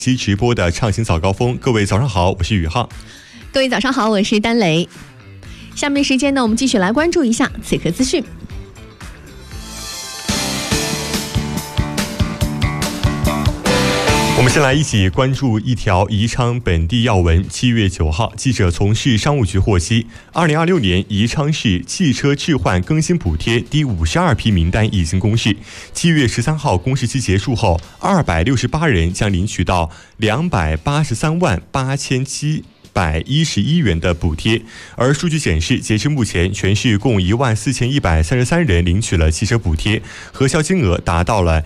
期直播的畅行早高峰，各位早上好，我是宇浩。 各位早上好，我是丹雷。下面时间呢，我们继续来关注一下此刻资讯。 我们先来一起关注一条宜昌本地要闻。7月9号，记者从市商务局获悉，2026年宜昌市汽车置换更新补贴第52批名单已经公示。7月13号公示期结束后，268人将领取到283万8711元的补贴，而数据显示，截至目前，全市共14133人领取了汽车补贴，核销金额达到了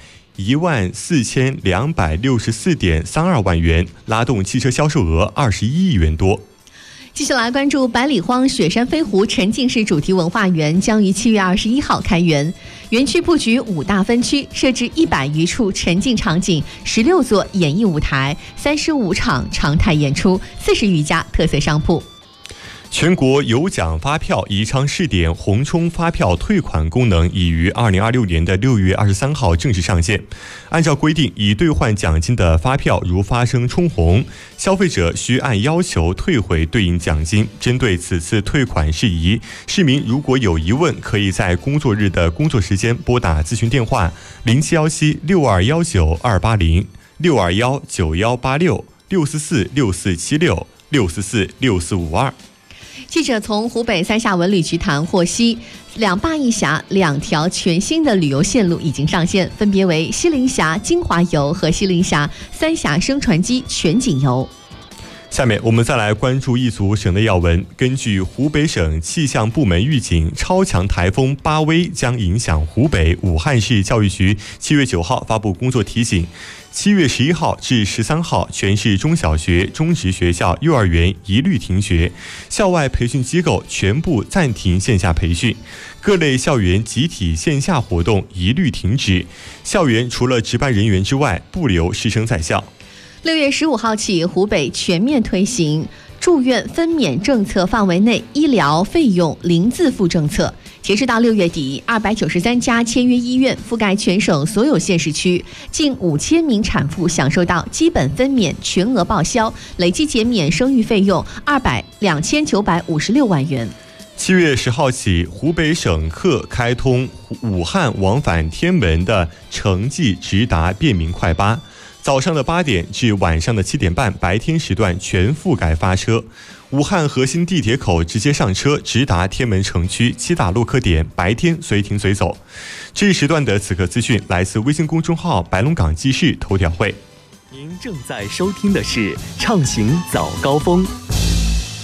14264.32万元，拉动汽车销售额21亿元多。 继续来关注百里荒雪山飞狐沉浸式主题文化园将于7月21号开园，园区布局5大分区，设置100余处沉浸场景，16座演艺舞台，35场常态演出，40余家特色商铺。 全国有奖发票宜昌试点红充发票退款功能已于2026年的6月23号正式上线。按照规定，已兑换奖金的发票如发生充红，消费者需按要求退回对应奖金。针对此次退款事宜，市民如果有疑问，可以在工作日的工作时间拨打咨询电话07176219-280、621-9186、644-6476、644-6452。 记者从湖北三峡文旅局谈获悉，两坝一峡2条全新的旅游线路已经上线，分别为西陵峡精华游和西陵峡三峡升船机全景游。 下面我们再来关注一组省内要闻。根据湖北省气象部门预警，超强台风巴威将影响湖北武汉市教育局7月9号发布工作提醒，7月11号至13号，全市中小学、中职学校、幼儿园一律停学，校外培训机构全部暂停线下培训，各类校园集体线下活动一律停止，校园除了值班人员之外，不留师生在校。 6月15号起，湖北全面推行住院分娩政策范围内医疗费用零自付政策。截至到6月底，293家签约医院覆盖全省所有县市区，近5000名产妇享受到基本分娩全额报销，累计减免生育费用2956万元。 7月10号起，湖北省客开通武汉往返天门的城际直达便民快巴，早上的8点至晚上的7点半，白天时段全覆盖发车。武汉核心地铁口直接上车，直达天门城区7大落客点，白天随停随走。这一时段的此刻资讯来自微信公众号白龙港记事头条会。 您正在收听的是畅行早高峰。